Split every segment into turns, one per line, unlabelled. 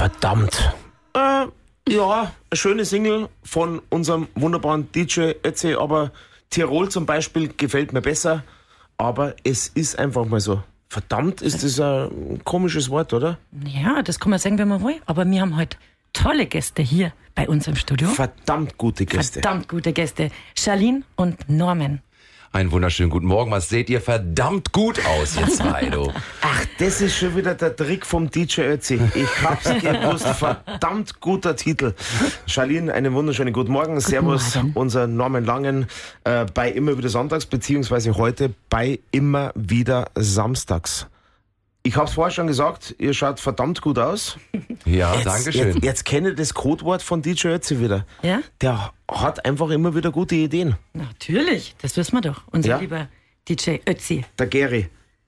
Verdammt. Ja, eine schöne Single von unserem wunderbaren DJ Ötzi, aber Tirol zum Beispiel gefällt mir besser. Aber es ist einfach mal so. Verdammt, ist das ein komisches Wort, oder?
Ja, das kann man sagen, wenn man will. Aber wir haben heute tolle Gäste hier bei uns im Studio.
Verdammt gute Gäste.
Verdammt gute Gäste. Charlene und Norman.
Einen wunderschönen guten Morgen. Was seht ihr verdammt gut aus, ihr zwei, du?
Ach, das ist schon wieder der Trick vom DJ Ötzi. Ich hab's gewusst. Verdammt guter Titel. Charlene, einen wunderschönen guten Morgen. Servus,
Morgen.
unser Norman Langen bei Immer wieder Sonntags, beziehungsweise heute bei Immer wieder Samstags. Ich hab's vorher schon gesagt, ihr schaut verdammt gut aus.
Ja, danke schön.
Jetzt kenne ich das Codewort von DJ Ötzi wieder.
Ja?
Der hat einfach immer wieder gute Ideen.
Natürlich, das wissen wir doch. Unser
Ja.
lieber DJ Ötzi.
Der Geri.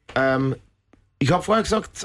Ich habe vorher gesagt,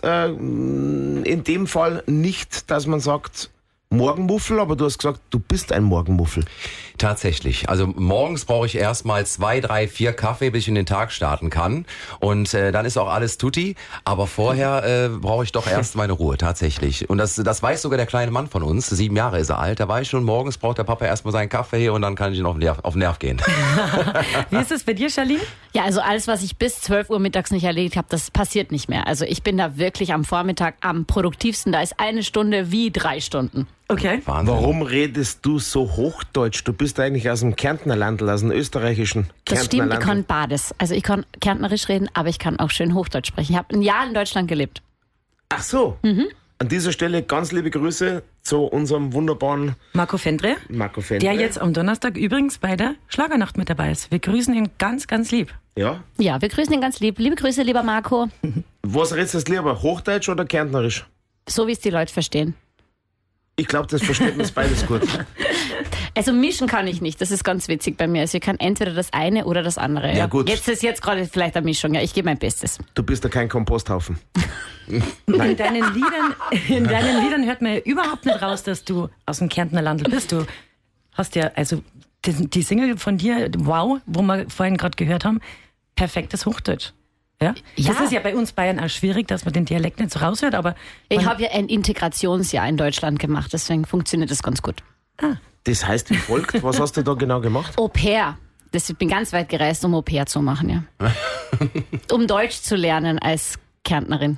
in dem Fall nicht, dass man sagt Morgenmuffel, aber du hast gesagt, du bist ein Morgenmuffel.
Tatsächlich. Also morgens brauche ich erstmal 2, 3, 4 Kaffee, bis ich in den Tag starten kann. Und dann ist auch alles tutti. Aber vorher brauche ich doch erst meine Ruhe, tatsächlich. Und das weiß sogar der kleine Mann von uns. 7 Jahre ist er alt. Da weiß ich schon, morgens braucht der Papa erstmal seinen Kaffee und dann kann ich ihn auf den Nerv gehen.
Wie ist es bei dir, Charlene?
Ja, also alles, was ich bis 12 Uhr mittags nicht erledigt habe, das passiert nicht mehr. Also ich bin da wirklich am Vormittag am produktivsten. Da ist eine Stunde wie 3 Stunden.
Okay.
Wahnsinn.
Warum redest du so Hochdeutsch? Du bist eigentlich aus dem Kärntner Landl, aus dem österreichischen
Das
Kärntner
stimmt, ich
Landl.
kann beides. Also ich kann kärntnerisch reden, aber ich kann auch schön Hochdeutsch sprechen. Ich habe ein Jahr in Deutschland gelebt.
Ach so. An dieser Stelle ganz liebe Grüße zu unserem wunderbaren
Marco Fendre,
Marco Fendre.
der jetzt am Donnerstag übrigens bei der Schlagernacht mit dabei ist. Wir grüßen ihn ganz, ganz lieb.
Ja.
Ja, wir grüßen ihn ganz lieb. Liebe Grüße, lieber Marco.
Was redest du lieber, Hochdeutsch oder Kärntnerisch?
So wie es die Leute verstehen.
Ich glaube, das versteht uns beides gut.
Also mischen kann ich nicht, das ist ganz witzig bei mir. Also ich kann entweder das eine oder das andere.
Ja, gut.
Jetzt ist gerade vielleicht eine Mischung, ja, ich gebe mein Bestes.
Du bist ja kein Komposthaufen.
In deinen Liedern hört man ja überhaupt nicht raus, dass du aus dem Kärntner Landl bist. Du hast ja, also die Single von dir, Wow, wo wir vorhin gerade gehört haben, perfektes Hochdeutsch. Ja?
Ja.
Das ist ja bei uns Bayern auch schwierig, dass man den Dialekt nicht so raushört, aber
Ich habe ja ein Integrationsjahr in Deutschland gemacht, deswegen funktioniert das ganz gut.
Das heißt wie folgt, was hast du da genau gemacht?
Au pair. Ich bin ganz weit gereist, um Au pair zu machen, ja. Um Deutsch zu lernen als Kärntnerin.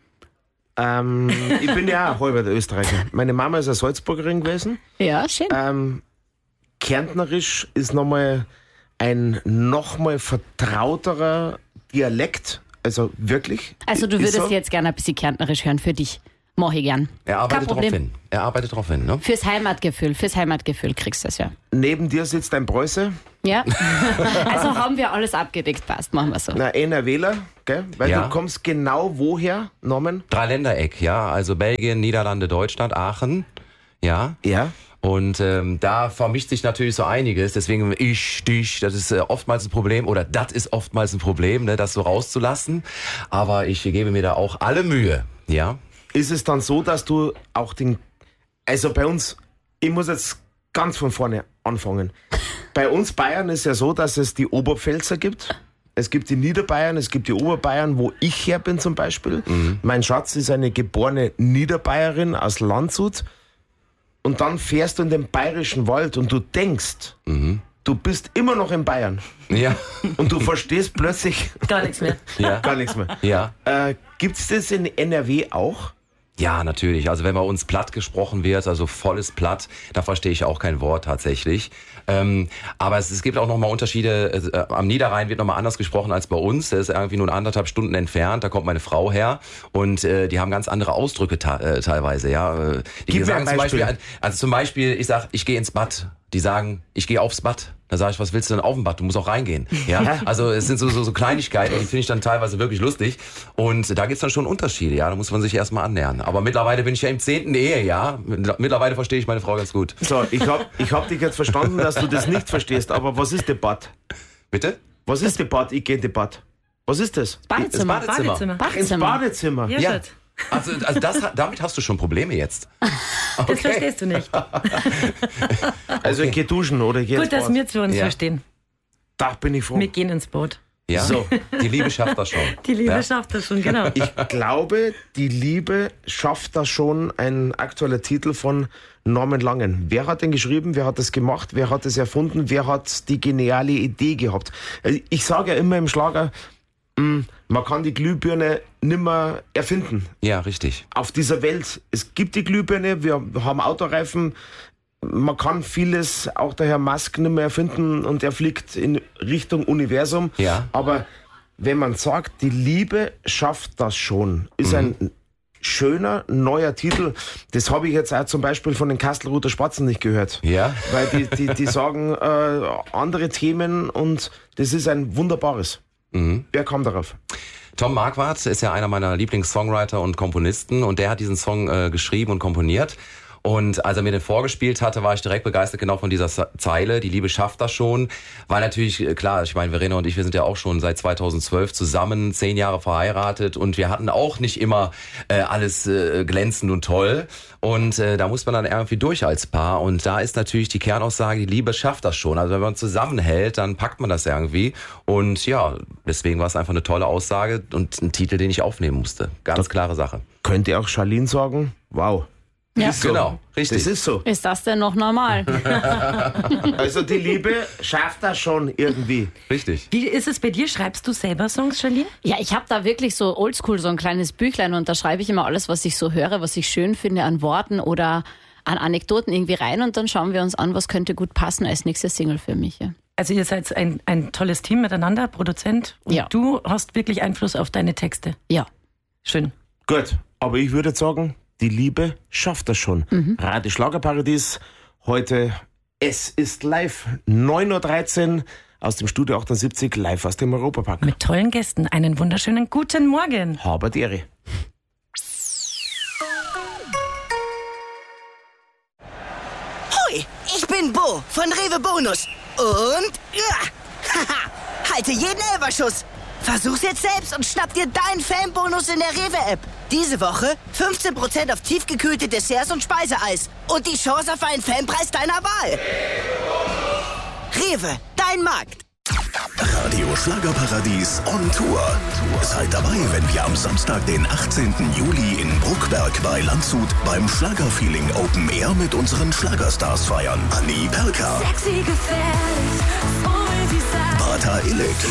Ich bin ja auch halber der Österreicher. Meine Mama ist eine Salzburgerin gewesen.
Ja, schön.
Kärntnerisch ist nochmal ein nochmal vertrauterer Dialekt. Also wirklich.
Also du
Ist
würdest
so.
jetzt gerne ein bisschen Kärntnerisch hören für dich. Mach ich gern.
Er arbeitet
Kein
drauf
Problem.
hin. Er arbeitet drauf hin, ne?
Fürs Heimatgefühl kriegst du das ja.
Neben dir sitzt ein Preuße,
Ja? Also haben wir alles abgedeckt, passt, machen wir so.
ein NRWler, gell? Weil
Ja.
du kommst genau woher, Norman?
Dreiländereck, ja. Also Belgien, Niederlande, Deutschland, Aachen. Ja.
Ja.
Und da vermischt sich natürlich so einiges. Deswegen dich, das ist oftmals ein Problem, oder das ist oftmals ein Problem, ne, das so rauszulassen. Aber ich gebe mir da auch alle Mühe, ja.
Ist es dann so, dass du auch also bei uns, ich muss jetzt ganz von vorne anfangen. Bei uns Bayern ist ja so, dass es die Oberpfälzer gibt. Es gibt die Niederbayern, es gibt die Oberbayern, wo ich her bin zum Beispiel. Mein Schatz ist eine geborene Niederbayerin aus Landshut. Und dann fährst du in den bayerischen Wald und du denkst, du bist immer noch in Bayern.
Ja.
Und du verstehst plötzlich
gar nichts mehr.
Ja.
gar nichts mehr.
Ja.
Gibt es das in NRW auch?
Ja, natürlich. Also wenn bei uns platt gesprochen wird, also volles Platt, da verstehe ich auch kein Wort tatsächlich. Aber es gibt auch nochmal Unterschiede. Am Niederrhein wird nochmal anders gesprochen als bei uns. Der ist irgendwie nur 1,5 Stunden entfernt. Da kommt meine Frau her und die haben ganz andere Ausdrücke teilweise. Ja, die
Gib mir
sagen
ein Beispiel.
zum Beispiel, ich sage, ich gehe ins Bad. Die sagen, ich gehe aufs Bad. Da sage ich, was willst du denn auf dem Bad? Du musst auch reingehen. Ja, also es sind so Kleinigkeiten, die finde ich dann teilweise wirklich lustig. Und da gibt's dann schon Unterschiede, ja. Da muss man sich erstmal annähern. Aber mittlerweile bin ich ja im 10. Ehejahr. Mittlerweile verstehe ich meine Frau ganz gut.
So, ich hab dich jetzt verstanden, dass du das nicht verstehst, aber was ist Debatt?
Bitte?
Was ist Debatt? Ich gehe Debatt. Was ist das?
Badezimmer.
Das Badezimmer.
Ach, ins Badezimmer.
Ja,
Ja.
Schatz,
Also damit hast du schon Probleme jetzt.
das verstehst du nicht.
Also ich geh duschen oder ich geh ins
Gut, dass
Bad.
wir zu uns
Ja.
verstehen.
Da bin ich froh.
Wir gehen ins Boot.
Ja,
So.
die Liebe schafft das schon.
Die Liebe
ja?
schafft das schon, genau.
Ich glaube, die Liebe schafft das schon, ein aktueller Titel von Norman Langen. Wer hat den geschrieben? Wer hat das gemacht? Wer hat es erfunden? Wer hat die geniale Idee gehabt? Ich sage ja immer im Schlager, man kann die Glühbirne nimmer erfinden.
Ja, richtig.
Auf dieser Welt, es gibt die Glühbirne, wir haben Autoreifen, man kann vieles, auch der Herr Musk, nicht mehr erfinden und er fliegt in Richtung Universum.
Ja.
Aber wenn man sagt, die Liebe schafft das schon, ist ein schöner, neuer Titel. Das habe ich jetzt auch zum Beispiel von den Kastelruther Spatzen nicht gehört.
Ja.
Weil die sagen andere Themen und das ist ein wunderbares. Wer kam darauf?
Tom Marquardt ist ja einer meiner Lieblings-Songwriter und Komponisten und der hat diesen Song geschrieben und komponiert. Und als er mir den vorgespielt hatte, war ich direkt begeistert genau von dieser Zeile. Die Liebe schafft das schon. Weil natürlich, klar, ich meine, Verena und ich, wir sind ja auch schon seit 2012 zusammen, 10 Jahre verheiratet und wir hatten auch nicht immer alles glänzend und toll. Und da muss man dann irgendwie durch als Paar. Und da ist natürlich die Kernaussage, die Liebe schafft das schon. Also wenn man zusammenhält, dann packt man das irgendwie. Und ja, deswegen war es einfach eine tolle Aussage und ein Titel, den ich aufnehmen musste. Ganz klare Sache.
Könnte auch Charlene sagen, wow.
Ja.
Ist so.
Genau, richtig.
Das ist so.
Ist das denn noch normal?
Also die Liebe schafft das schon irgendwie.
Richtig.
Wie ist es bei dir? Schreibst du selber Songs, Charlene?
Ja, ich habe da wirklich so oldschool, so ein kleines Büchlein und da schreibe ich immer alles, was ich so höre, was ich schön finde an Worten oder an Anekdoten irgendwie rein und dann schauen wir uns an, was könnte gut passen als nächstes Single für mich. Ja.
Also ihr seid ein tolles Team miteinander, Produzent. Und
Ja.
du hast wirklich Einfluss auf deine Texte.
Ja.
Schön.
Gut, aber ich würde sagen, die Liebe schafft das schon. Radio Schlagerparadies, heute Es ist live, 9.13 Uhr aus dem Studio 78, live aus dem Europapark.
Mit tollen Gästen. Einen wunderschönen guten Morgen.
Habert Ehre.
Hui, ich bin Bo von Rewe Bonus. Und haha, halte jeden Elferschuss. Versuch's jetzt selbst und schnapp dir deinen Fanbonus in der Rewe-App. Diese Woche 15% auf tiefgekühlte Desserts und Speiseeis. Und die Chance auf einen Fanpreis deiner Wahl. Rewe, dein Markt.
Radio Schlagerparadies on Tour. Seid dabei, wenn wir am Samstag, den 18. Juli in Bruckberg bei Landshut beim Schlagerfeeling Open Air mit unseren Schlagerstars feiern. Anni Perka,
Sexy, gefährlich, obwohl sie sagt,
Bata Ilek,